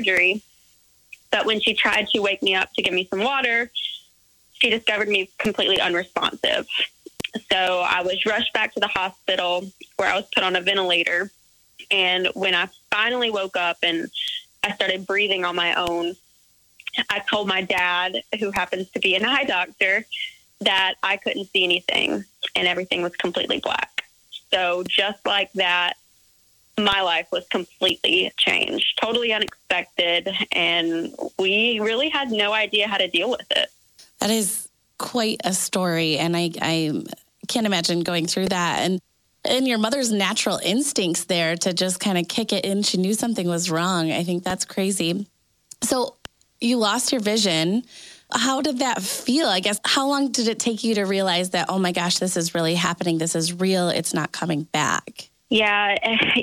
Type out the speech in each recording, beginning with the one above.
surgery. But when she tried to wake me up to give me some water, she discovered me completely unresponsive. So I was rushed back to the hospital where I was put on a ventilator. And when I finally woke up and I started breathing on my own, I told my dad, who happens to be an eye doctor, that I couldn't see anything and everything was completely black. So just like that, my life was completely changed, totally unexpected. And we really had no idea how to deal with it. That is quite a story. And I can't imagine going through that. And your mother's natural instincts there to just kind of kick it in. She knew something was wrong. I think that's crazy. So you lost your vision. How did that feel? I guess, how long did it take you to realize that, oh my gosh, this is really happening. This is real. It's not coming back. Yeah.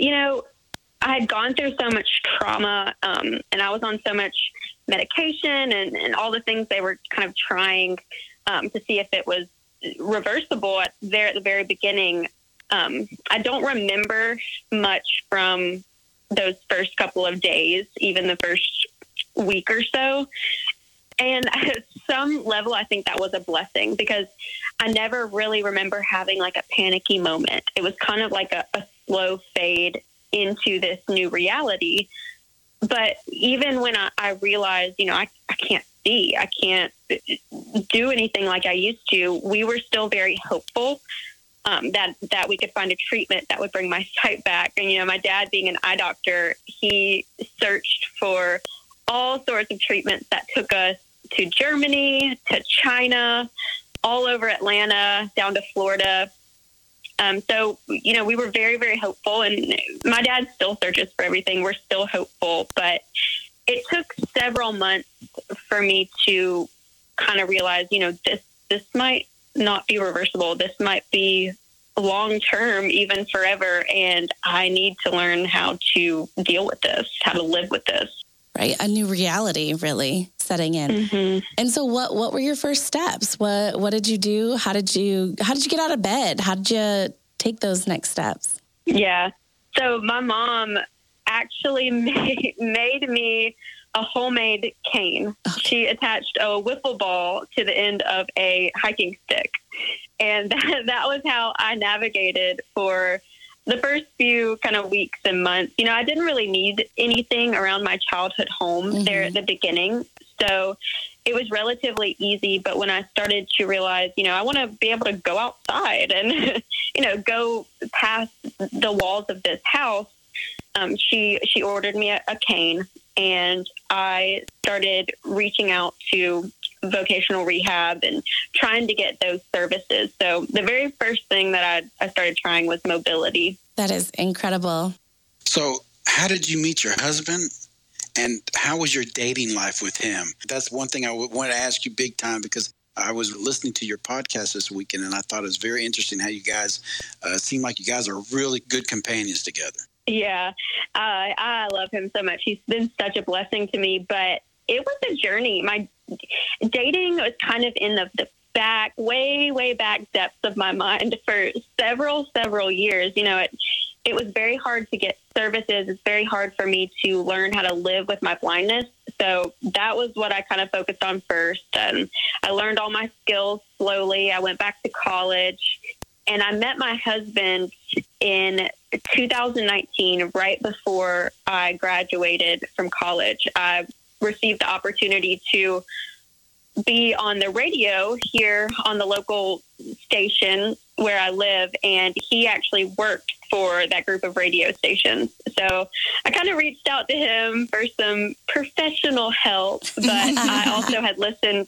I had gone through so much trauma, and I was on so much medication and all the things they were kind of trying to see if it was reversible at the very beginning. I don't remember much from those first couple of days, even the first week or so. And at some level, I think that was a blessing because I never really remember having like a panicky moment. It was kind of like a slow fade into this new reality. But even when I realized, I can't see, I can't do anything like I used to, we were still very hopeful that we could find a treatment that would bring my sight back. And, my dad being an eye doctor, he searched for all sorts of treatments that took us to Germany, to China, all over Atlanta, down to Florida. So, we were very, very hopeful. And my dad still searches for everything. We're still hopeful. But it took several months for me to kind of realize, this might not be reversible. This might be long-term, even forever. And I need to learn how to deal with this, how to live with this. Right. A new reality really setting in. Mm-hmm. And so what were your first steps? What did you do? How did you get out of bed? How did you take those next steps? Yeah. So my mom actually made me a homemade cane. Okay. She attached a wiffle ball to the end of a hiking stick. And that was how I navigated for the first few kind of weeks and months. I didn't really need anything around my childhood home there at the beginning. So it was relatively easy. But when I started to realize, I want to be able to go outside and, go past the walls of this house, she ordered me a cane, and I started reaching out to vocational rehab and trying to get those services. So the very first thing that I started trying was mobility. That is incredible. So how did you meet your husband, and how was your dating life with him? That's one thing I want to ask you big time, because I was listening to your podcast this weekend, and I thought it was very interesting how you guys seem like you guys are really good companions together. Yeah, I love him so much. He's been such a blessing to me, but it was a journey. My dating was kind of in the back, way back depths of my mind for several years. It was very hard to get services. It's very hard for me to learn how to live with my blindness. So that was what I kind of focused on first. And I learned all my skills slowly. I went back to college, and I met my husband in 2019, right before I graduated from college. I received the opportunity to be on the radio here on the local station where I live, and he actually worked for that group of radio stations. So I kind of reached out to him for some professional help, but I also had listened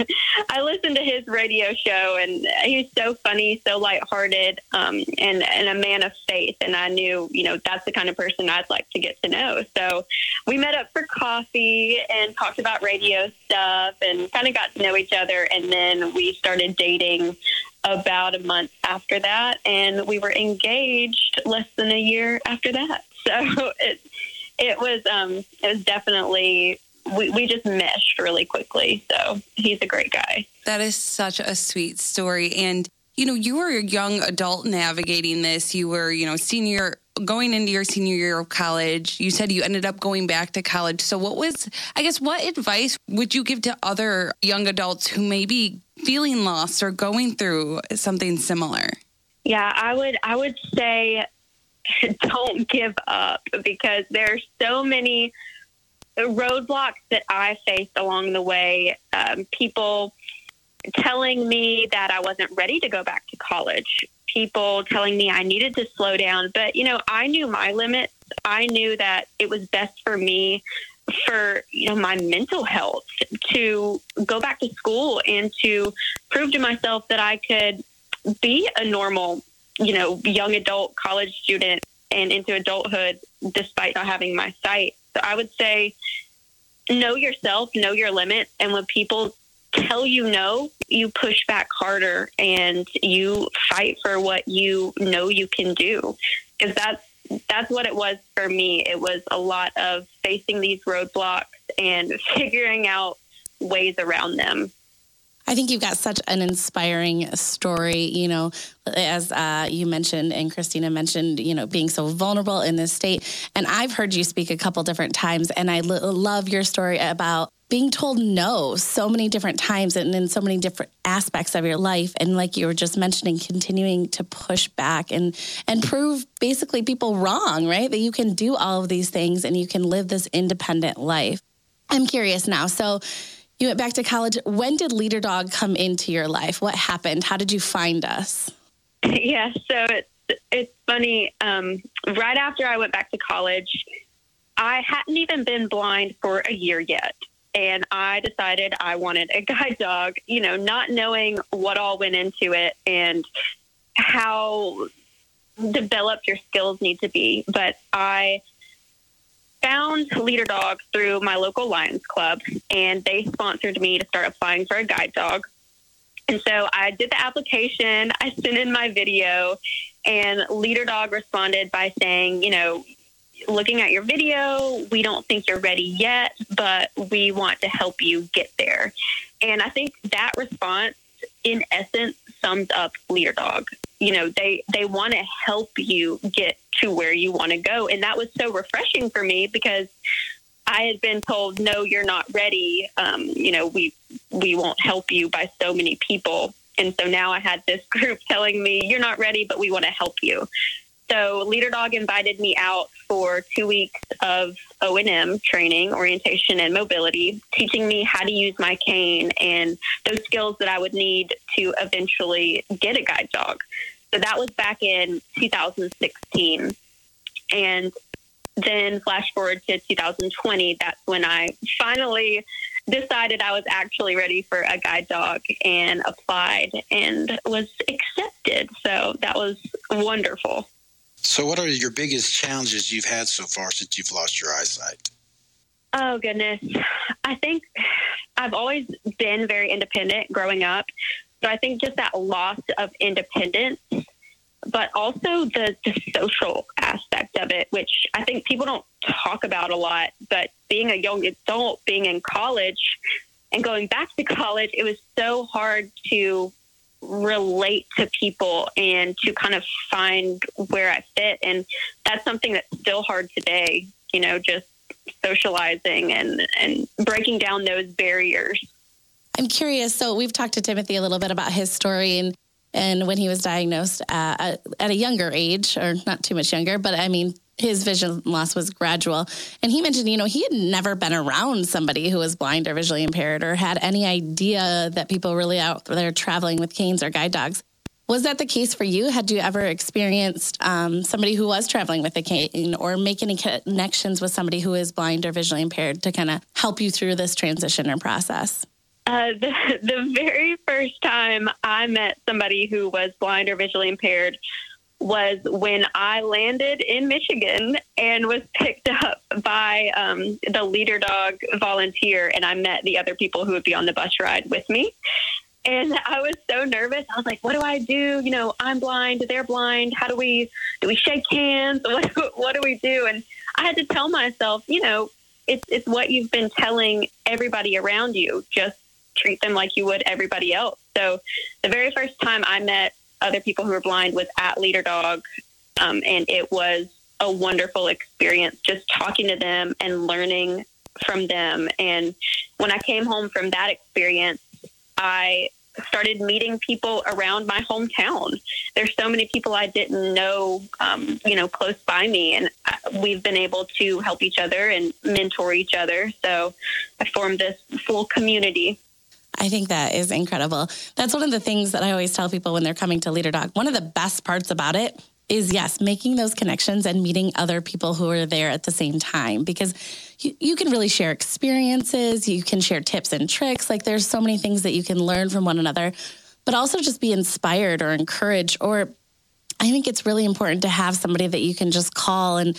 to his radio show, and he's so funny, so lighthearted, and a man of faith. And I knew, that's the kind of person I'd like to get to know. So we met up for coffee and talked about radio stuff and kind of got to know each other. And then we started dating about a month after that, and we were engaged less than a year after that. So it was definitely, we just meshed really quickly. So he's a great guy. That is such a sweet story. And you were a young adult navigating this. You were, senior going into your senior year of college, you said you ended up going back to college. So what advice would you give to other young adults who may be feeling lost or going through something similar? Yeah, I would say don't give up, because there are so many roadblocks that I faced along the way. People telling me that I wasn't ready to go back to college, people telling me I needed to slow down. But, I knew my limits. I knew that it was best for me, for, my mental health, to go back to school and to prove to myself that I could be a normal, young adult college student and into adulthood despite not having my sight. So I would say, know yourself, know your limits. And when people tell you no, you push back harder and you fight for what you know you can do. Because that's what it was for me. It was a lot of facing these roadblocks and figuring out ways around them. I think you've got such an inspiring story, as you mentioned and Christina mentioned, being so vulnerable in this state. And I've heard you speak a couple different times, and I love your story about being told no so many different times and in so many different aspects of your life. And like you were just mentioning, continuing to push back and prove basically people wrong, right? That you can do all of these things and you can live this independent life. I'm curious now. So you went back to college. When did Leader Dog come into your life? What happened? How did you find us? Yeah, so it's funny. Right after I went back to college, I hadn't even been blind for a year yet. And I decided I wanted a guide dog, not knowing what all went into it and how developed your skills need to be. But I found Leader Dog through my local Lions Club, and they sponsored me to start applying for a guide dog. And so I did the application, I sent in my video, and Leader Dog responded by saying, looking at your video, we don't think you're ready yet, but we want to help you get there. And I think that response, in essence, sums up Leader Dog. They want to help you get to where you want to go. And that was so refreshing for me, because I had been told, no, you're not ready. We won't help you by so many people. And so now I had this group telling me, you're not ready, but we want to help you. So Leader Dog invited me out for 2 weeks of O&M training, orientation and mobility, teaching me how to use my cane and those skills that I would need to eventually get a guide dog. So that was back in 2016. And then flash forward to 2020, that's when I finally decided I was actually ready for a guide dog and applied and was accepted. So that was wonderful. So what are your biggest challenges you've had so far since you've lost your eyesight? Oh, goodness. I think I've always been very independent growing up. So I think just that loss of independence, but also the social aspect of it, which I think people don't talk about a lot. But being a young adult, being in college and going back to college, it was so hard to relate to people and to kind of find where I fit. And that's something that's still hard today, just socializing and breaking down those barriers. I'm curious. So we've talked to Timothy a little bit about his story and when he was diagnosed at a younger age, or not too much younger, but I mean, his vision loss was gradual. And he mentioned, he had never been around somebody who was blind or visually impaired or had any idea that people really out there traveling with canes or guide dogs. Was that the case for you? Had you ever experienced somebody who was traveling with a cane or make any connections with somebody who is blind or visually impaired to kind of help you through this transition or process? The very first time I met somebody who was blind or visually impaired was when I landed in Michigan and was picked up by the Leader Dog volunteer, and I met the other people who would be on the bus ride with me. And I was so nervous. I was like, what do I do? I'm blind, they're blind. How do we shake hands? What do we do? And I had to tell myself, it's what you've been telling everybody around you. Just treat them like you would everybody else. So the very first time I met other people who were blind was at Leader Dog. And it was a wonderful experience just talking to them and learning from them. And when I came home from that experience, I started meeting people around my hometown. There's so many people I didn't know, close by me, and we've been able to help each other and mentor each other. So I formed this full community. I think that is incredible. That's one of the things that I always tell people when they're coming to Leader Dog. One of the best parts about it is, yes, making those connections and meeting other people who are there at the same time, because you can really share experiences. You can share tips and tricks. Like, there's so many things that you can learn from one another, but also just be inspired or encouraged. Or I think it's really important to have somebody that you can just call and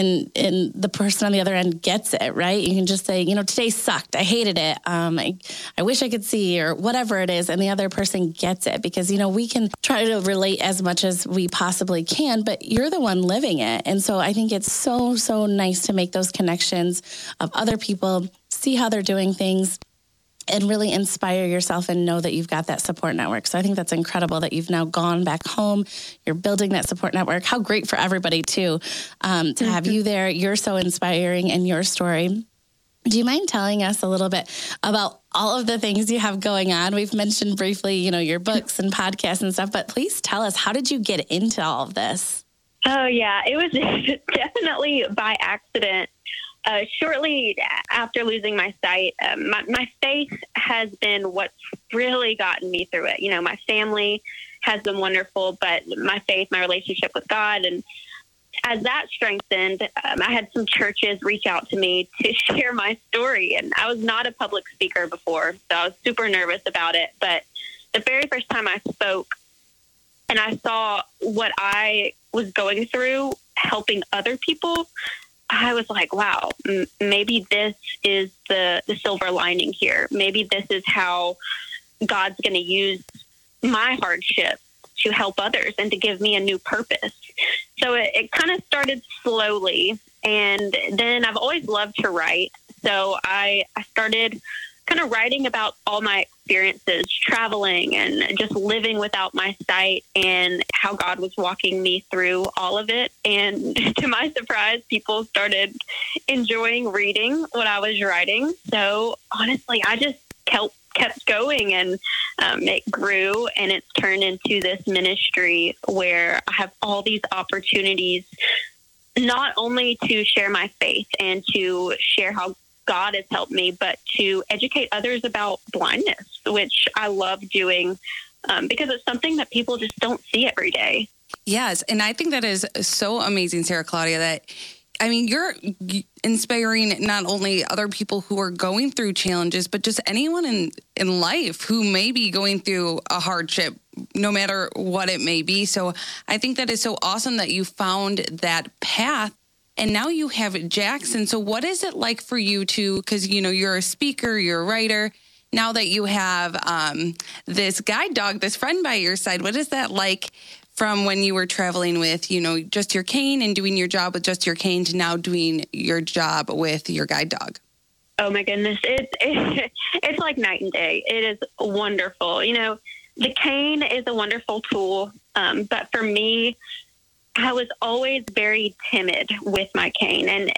the person on the other end gets it, right? You can just say, today sucked. I hated it. I wish I could see, or whatever it is. And the other person gets it, because, we can try to relate as much as we possibly can, but you're the one living it. And so I think it's so, so nice to make those connections of other people, see how they're doing things, and really inspire yourself and know that you've got that support network. So I think that's incredible that you've now gone back home. You're building that support network. How great for everybody, too, to have you there. You're so inspiring in your story. Do you mind telling us a little bit about all of the things you have going on? We've mentioned briefly, your books and podcasts and stuff, but please tell us, how did you get into all of this? Oh, yeah, it was definitely by accident. Shortly after losing my sight, my faith has been what's really gotten me through it. My family has been wonderful, but my faith, my relationship with God, and as that strengthened, I had some churches reach out to me to share my story. And I was not a public speaker before, so I was super nervous about it. But the very first time I spoke and I saw what I was going through helping other people, I was like, wow, maybe this is the silver lining here. Maybe this is how God's going to use my hardship to help others and to give me a new purpose. So it kind of started slowly. And then I've always loved to write. So I started kind of writing about all my experiences, traveling and just living without my sight, and how God was walking me through all of it. And to my surprise, people started enjoying reading what I was writing. So honestly, I just kept going, and it grew, and it's turned into this ministry where I have all these opportunities, not only to share my faith and to share how God has helped me, but to educate others about blindness, which I love doing because it's something that people just don't see every day. Yes. And I think that is so amazing, Sarah Claudia, that, you're inspiring not only other people who are going through challenges, but just anyone in life who may be going through a hardship, no matter what it may be. So I think that is so awesome that you found that path. And now you have Jackson. So what is it like for you because, you're a speaker, you're a writer. Now that you have this guide dog, this friend by your side, what is that like from when you were traveling with, just your cane and doing your job with just your cane to now doing your job with your guide dog? Oh, my goodness. It's like night and day. It is wonderful. The cane is a wonderful tool. But for me, I was always very timid with my cane, and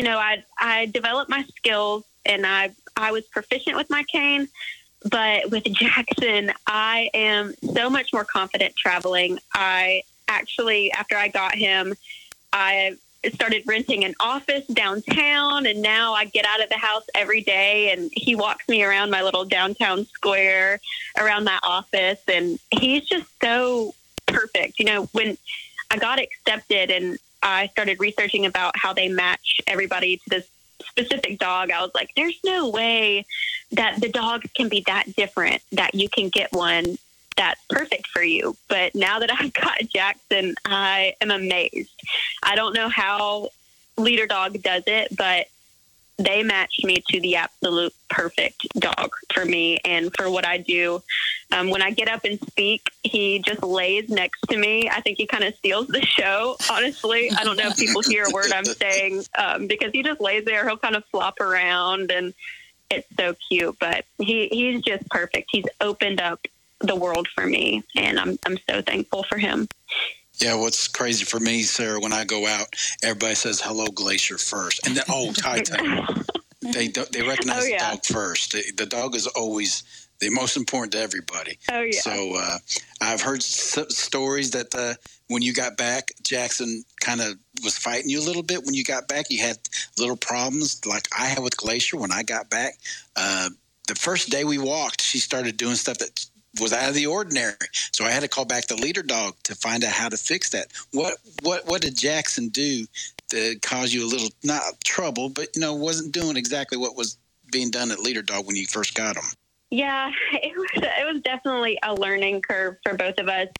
I developed my skills, and I was proficient with my cane. But with Jackson, I am so much more confident traveling. I actually, after I got him, I started renting an office downtown, and now I get out of the house every day, and he walks me around my little downtown square around that office, and he's just so perfect. When I got accepted and I started researching about how they match everybody to this specific dog, I was like, there's no way that the dogs can be that different, that you can get one that's perfect for you. But now that I've got Jackson, I am amazed. I don't know how Leader Dog does it, but they matched me to the absolute perfect dog for me and for what I do. When I get up and speak, he just lays next to me. I think he kind of steals the show, honestly. I don't know if people hear a word I'm saying because he just lays there. He'll kind of flop around, and it's so cute. But he's just perfect. He's opened up the world for me, and I'm so thankful for him. Yeah, what's crazy for me, Sarah, when I go out, everybody says hello, Glacier first, and then Titan. They recognize the dog first. The dog is always the most important to everybody. Oh yeah. So I've heard stories that when you got back, Jackson kind of was fighting you a little bit. When you got back, you had little problems like I had with Glacier when I got back. The first day we walked, she started doing stuff that was out of the ordinary. So I had to call back the leader dog to find out how to fix that. What did Jackson do to cause you a little, not trouble, but, wasn't doing exactly what was being done at leader dog when you first got him? Yeah, it was definitely a learning curve for both of us.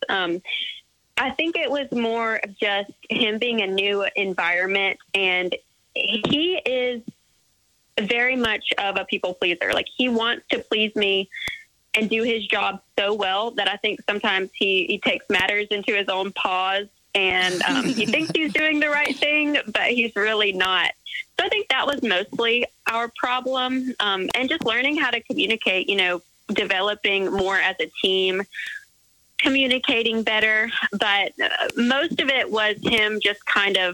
I think it was more of just him being a new environment, and he is very much of a people pleaser. Like, he wants to please me and do his job so well that I think sometimes he takes matters into his own paws, and he thinks he's doing the right thing, but he's really not. So I think that was mostly our problem, and just learning how to communicate, developing more as a team, communicating better. But most of it was him just kind of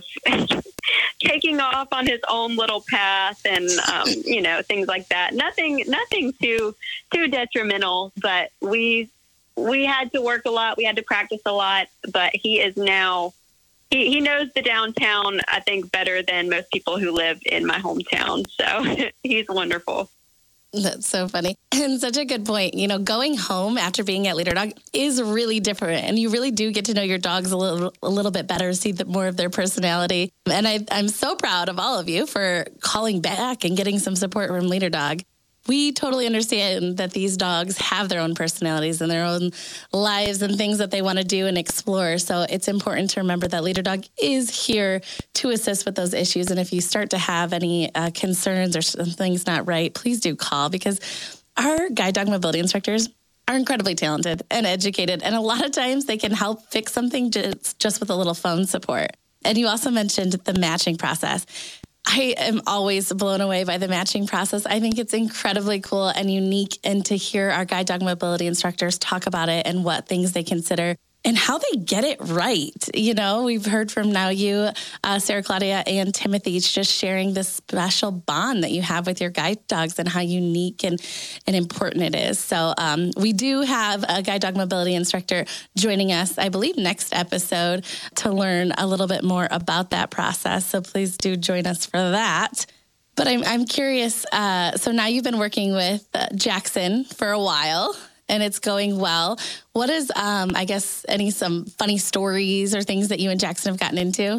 taking off on his own little path and, things like that. Nothing too detrimental, but we had to work a lot. We had to practice a lot, but he is now, he knows the downtown, I think, better than most people who live in my hometown. So he's wonderful. That's so funny. And such a good point. Going home after being at Leader Dog is really different. And you really do get to know your dogs a little bit better, see more of their personality. And I'm so proud of all of you for calling back and getting some support from Leader Dog. We totally understand that these dogs have their own personalities and their own lives and things that they want to do and explore. So it's important to remember that Leader Dog is here to assist with those issues. And if you start to have any concerns or something's not right, please do call, because our guide dog mobility instructors are incredibly talented and educated. And a lot of times they can help fix something just with a little phone support. And you also mentioned the matching process. I am always blown away by the matching process. I think it's incredibly cool and unique, and to hear our guide dog mobility instructors talk about it and what things they consider and how they get it right. We've heard from now you, Sarah Claudia, and Timothy, just sharing this special bond that you have with your guide dogs and how unique and important it is. So we do have a guide dog mobility instructor joining us, I believe, next episode to learn a little bit more about that process. So please do join us for that. But I'm curious. So now you've been working with Jackson for a while, and it's going well. What is, some funny stories or things that you and Jackson have gotten into?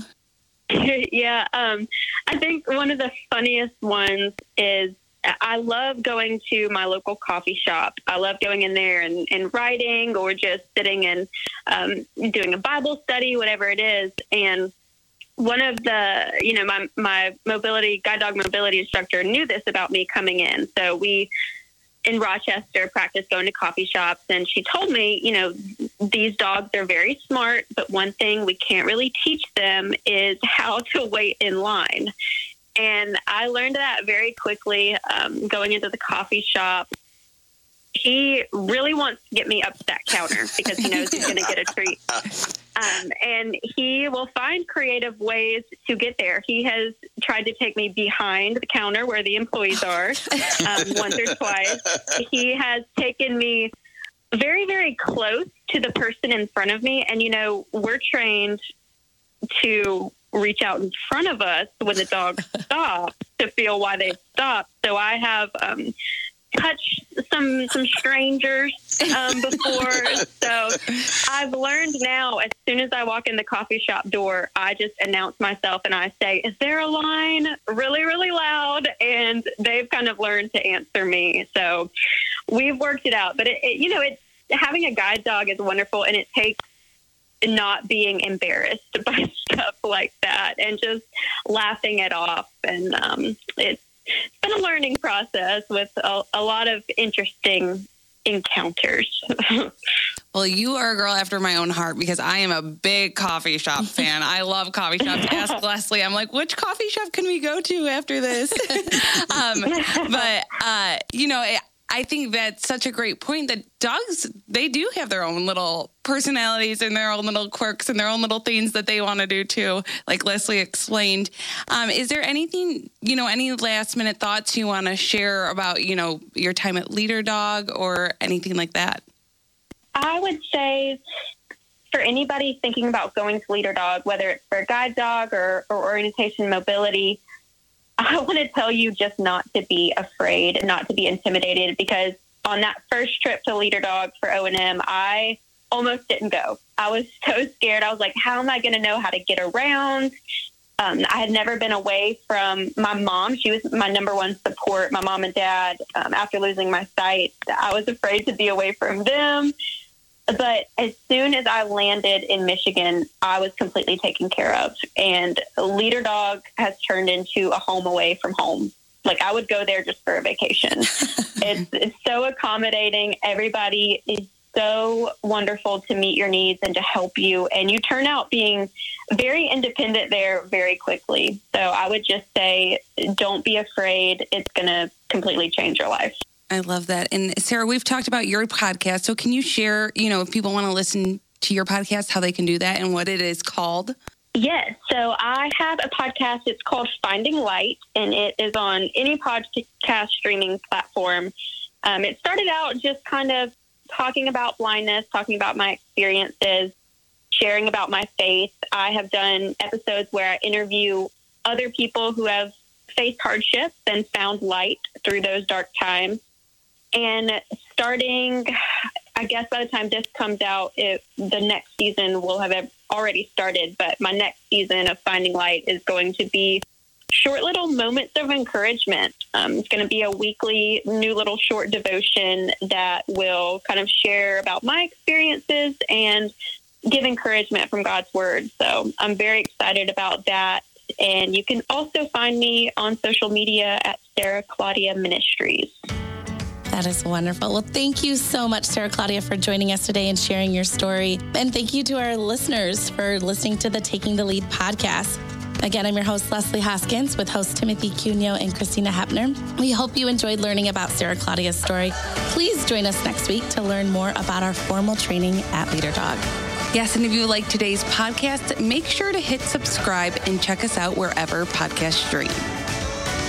Yeah, I think one of the funniest ones is I love going to my local coffee shop. I love going in there and writing, or just sitting and doing a Bible study, whatever it is. And one of the, my guide dog mobility instructor knew this about me coming in. So we, in Rochester, practice going to coffee shops, and she told me, these dogs are very smart, but one thing we can't really teach them is how to wait in line. And I learned that very quickly, going into the coffee shop. He really wants to get me up to that counter because he knows he's going to get a treat. And he will find creative ways to get there. He has tried to take me behind the counter where the employees are once or twice. He has taken me very, very close to the person in front of me. And, we're trained to reach out in front of us when the dog stops to feel why they've stopped. So I have touched some strangers before. So I've learned now, as soon as I walk in the coffee shop door, I just announce myself and I say, "Is there a line?" really, really loud. And they've kind of learned to answer me. So we've worked it out. But it's having a guide dog is wonderful, and it takes not being embarrassed by stuff like that and just laughing it off. And it's been a learning process with a lot of interesting encounters. Well, you are a girl after my own heart, because I am a big coffee shop fan. I love coffee shops. Ask Leslie. I'm like, which coffee shop can we go to after this? I I think that's such a great point that dogs, they do have their own little personalities and their own little quirks and their own little things that they want to do too, like Leslie explained. Is there anything, any last minute thoughts you want to share about, your time at Leader Dog or anything like that? I would say for anybody thinking about going to Leader Dog, whether it's for a guide dog or orientation mobility, I want to tell you just not to be afraid, not to be intimidated, because on that first trip to Leader Dog for O&M, I almost didn't go. I was so scared. I was like, how am I going to know how to get around? I had never been away from my mom. She was my number one support, my mom and dad. After losing my sight, I was afraid to be away from them. But as soon as I landed in Michigan, I was completely taken care of. And Leader Dog has turned into a home away from home. Like, I would go there just for a vacation. It's so accommodating. Everybody is so wonderful to meet your needs and to help you. And you turn out being very independent there very quickly. So I would just say, don't be afraid. It's going to completely change your life. I love that. And Sarah, we've talked about your podcast. So can you share, if people want to listen to your podcast, how they can do that and what it is called? Yes. So I have a podcast. It's called Finding Light, and it is on any podcast streaming platform. It started out just kind of talking about blindness, talking about my experiences, sharing about my faith. I have done episodes where I interview other people who have faced hardships and found light through those dark times. And starting, I guess by the time this comes out, the next season will have already started. But my next season of Finding Light is going to be short little moments of encouragement. It's going to be a weekly new little short devotion that will kind of share about my experiences and give encouragement from God's word. So I'm very excited about that. And you can also find me on social media at Sarah Claudia Ministries. That is wonderful. Well, thank you so much, Sarah Claudia, for joining us today and sharing your story. And thank you to our listeners for listening to the Taking the Lead podcast. Again, I'm your host, Leslie Hoskins, with hosts Timothy Cuneo and Christina Hepner. We hope you enjoyed learning about Sarah Claudia's story. Please join us next week to learn more about our formal training at Leader Dog. Yes, and if you like today's podcast, make sure to hit subscribe and check us out wherever podcasts stream.